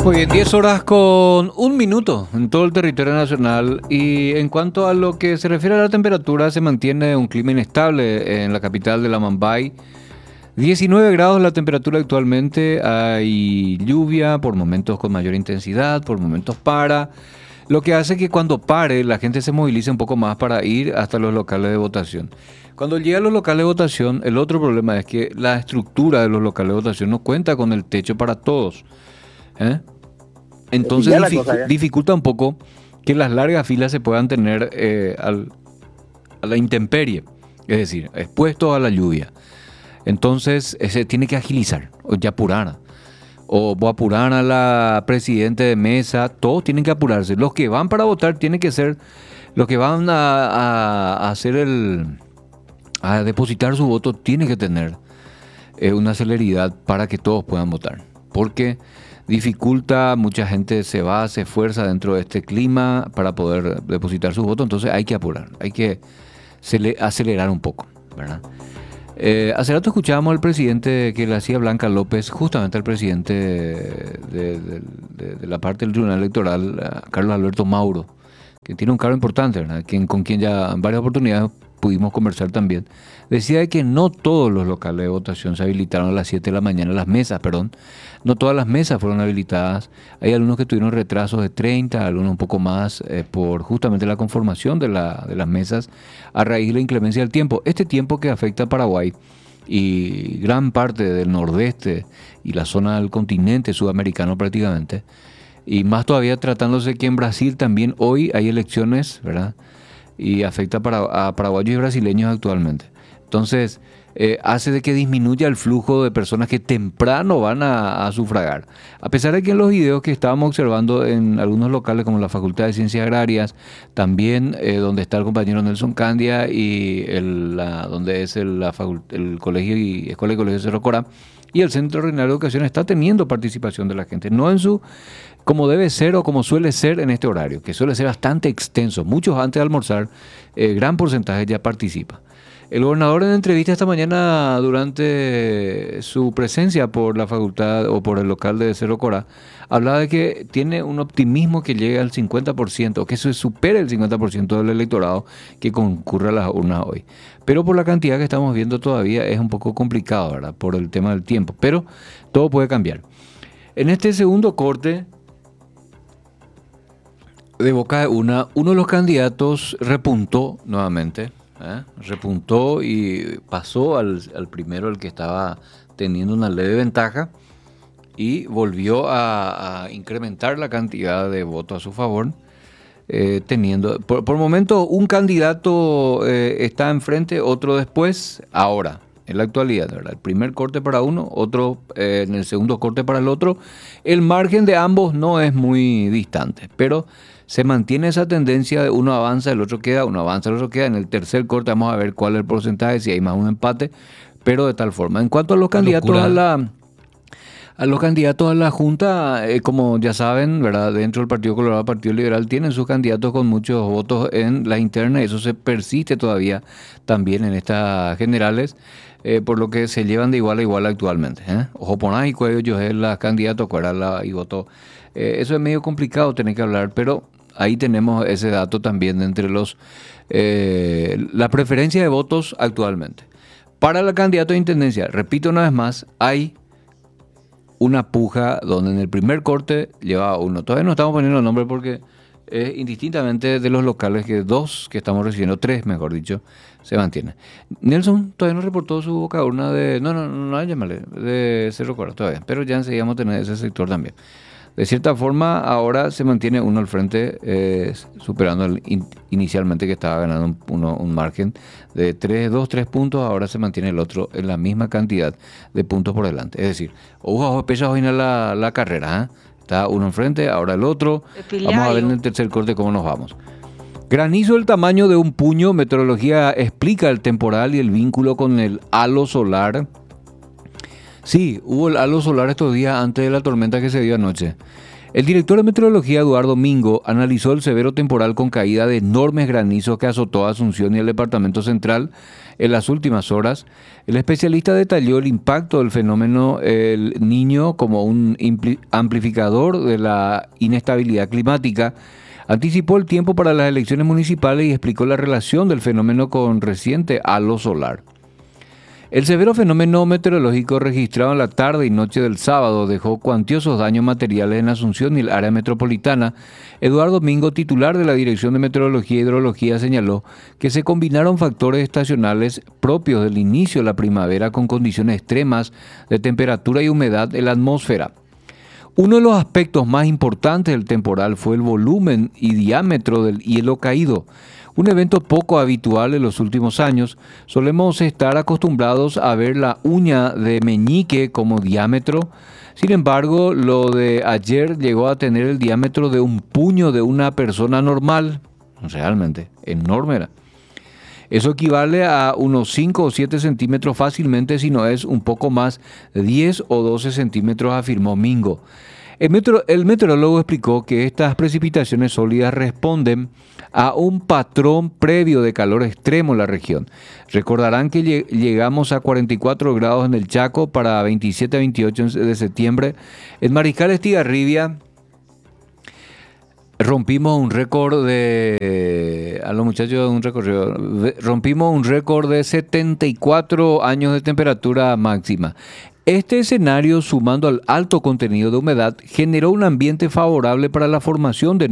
Muy bien, 10 horas con un minuto en todo el territorio nacional. Y en cuanto a lo que se refiere a la temperatura, se mantiene un clima inestable en la capital de la Mumbai. 19 grados la temperatura actualmente, hay lluvia por momentos con mayor intensidad, por momentos para, lo que hace que cuando pare la gente se movilice un poco más para ir hasta los locales de votación. Cuando llega a los locales de votación, el otro problema es que la estructura de los locales de votación no cuenta con el techo para todos, ¿eh? Entonces dificulta un poco que las largas filas se puedan tener a la intemperie, es decir, expuestos a la lluvia. Entonces se tiene que agilizar, o ya apurar. O apurar a la presidente de mesa, todos tienen que apurarse. Los que van para votar tienen que ser, los que van a hacer a depositar su voto, tienen que tener una celeridad para que todos puedan votar. Porque dificulta, mucha gente se esfuerza dentro de este clima para poder depositar su voto, entonces hay que apurar, hay que acelerar un poco, ¿verdad? Hace rato escuchábamos al presidente que le hacía Blanca López, justamente al presidente de la parte del Tribunal Electoral, Carlos Alberto Mauro, que tiene un cargo importante, ¿verdad? Con quien ya en varias oportunidades pudimos conversar también. Decía que no todos los locales de votación se habilitaron a las 7 de la mañana, las mesas, perdón. No todas las mesas fueron habilitadas. Hay algunos que tuvieron retrasos de 30, algunos un poco más, por justamente la conformación de las mesas a raíz de la inclemencia del tiempo. Este tiempo que afecta a Paraguay y gran parte del nordeste y la zona del continente sudamericano prácticamente, y más todavía tratándose que en Brasil también hoy hay elecciones, ¿verdad? Y afecta a paraguayos y brasileños actualmente. Entonces, hace de que disminuya el flujo de personas que temprano van a sufragar. A pesar de que en los videos que estábamos observando en algunos locales como la Facultad de Ciencias Agrarias, también donde está el compañero Nelson Candia y donde es el colegio y Escuela y Colegio Cerro Corá, y el Centro Regional de Educación está teniendo participación de la gente, no en su como debe ser o como suele ser en este horario, que suele ser bastante extenso. Muchos antes de almorzar, gran porcentaje ya participa. El gobernador en entrevista esta mañana durante su presencia por la facultad o por el local de Cerro Corá, hablaba de que tiene un optimismo que llegue al 50%, que se supere el 50% del electorado que concurre a las urnas hoy. Pero por la cantidad que estamos viendo todavía es un poco complicado, ¿verdad? Por el tema del tiempo, pero todo puede cambiar. En este segundo corte, de boca de uno de los candidatos repuntó nuevamente, repuntó y pasó al primero, el que estaba teniendo una leve ventaja, y volvió a incrementar la cantidad de votos a su favor, teniendo, por momento, un candidato está enfrente, otro después, ahora, en la actualidad, ¿verdad? El primer corte para uno, otro en el segundo corte para el otro. El margen de ambos no es muy distante, pero se mantiene esa tendencia de uno avanza, el otro queda, uno avanza, el otro queda. En el tercer corte vamos a ver cuál es el porcentaje, si hay más un empate, pero de tal forma. En cuanto a los candidatos a la Junta, como ya saben, ¿verdad? Dentro del Partido Colorado, Partido Liberal, tienen sus candidatos con muchos votos en la interna, y eso se persiste todavía también en estas generales, por lo que se llevan de igual a igual actualmente. Ojo por ahí, cuello, yo es la candidato, Cuarala y voto. Eso es medio complicado tener que hablar, pero ahí tenemos ese dato también de entre la preferencia de votos actualmente. Para el candidato de intendencia, repito una vez más, hay una puja donde en el primer corte lleva uno. Todavía no estamos poniendo el nombre porque indistintamente de los locales, que dos que estamos recibiendo, tres mejor dicho, se mantiene. Nelson todavía no reportó su boca urna de Cerro Corá todavía, pero ya enseguida vamos a tener ese sector también. De cierta forma, ahora se mantiene uno al frente, superando inicialmente que estaba ganando un margen de 3 puntos, ahora se mantiene el otro en la misma cantidad de puntos por delante. Es decir, pesa hoy en la carrera, está uno enfrente, ahora el otro. Vamos a ver en el tercer corte cómo nos vamos. Granizo del tamaño de un puño, meteorología explica el temporal y el vínculo con el halo solar. Sí, hubo el halo solar estos días antes de la tormenta que se dio anoche. El director de meteorología, Eduardo Mingo, analizó el severo temporal con caída de enormes granizos que azotó a Asunción y el departamento central en las últimas horas. El especialista detalló el impacto del fenómeno El Niño como un amplificador de la inestabilidad climática. Anticipó el tiempo para las elecciones municipales y explicó la relación del fenómeno con reciente halo solar. El severo fenómeno meteorológico registrado en la tarde y noche del sábado dejó cuantiosos daños materiales en Asunción y el área metropolitana. Eduardo Mingo, titular de la Dirección de Meteorología y Hidrología, señaló que se combinaron factores estacionales propios del inicio de la primavera con condiciones extremas de temperatura y humedad en la atmósfera. Uno de los aspectos más importantes del temporal fue el volumen y diámetro del hielo caído, un evento poco habitual en los últimos años. Solemos estar acostumbrados a ver la uña de meñique como diámetro. Sin embargo, lo de ayer llegó a tener el diámetro de un puño de una persona normal. Realmente, enorme era. Eso equivale a unos 5 o 7 centímetros fácilmente, si no es un poco más, 10 o 12 centímetros, afirmó Mingo. El meteorólogo explicó que estas precipitaciones sólidas responden a un patrón previo de calor extremo en la región. Recordarán que llegamos a 44 grados en el Chaco para 27 a 28 de septiembre. En Mariscal Estigarribia rompimos un récord a los muchachos un recorrido, rompimos un récord de 74 años de temperatura máxima. Este escenario, sumando al alto contenido de humedad, generó un ambiente favorable para la formación de